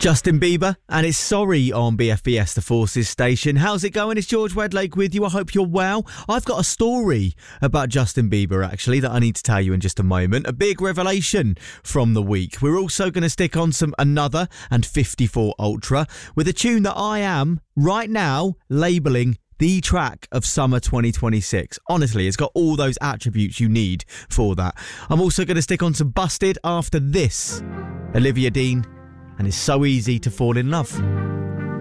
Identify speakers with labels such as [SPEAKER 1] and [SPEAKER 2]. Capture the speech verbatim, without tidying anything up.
[SPEAKER 1] Justin Bieber and it's Sorry on B F B S, the Forces station. How's it going? It's George Wedlake with you. I hope you're well. I've got a story about Justin Bieber, actually, that I need to tell you in just a moment. A big revelation from the week. We're also going to stick on some Another and fifty-four Ultra with a tune that I am, right now, labelling the track of summer twenty twenty-six. Honestly, it's got all those attributes you need for that. I'm also going to stick on some Busted after this. Olivia Dean, and It's So Easy to Fall in Love.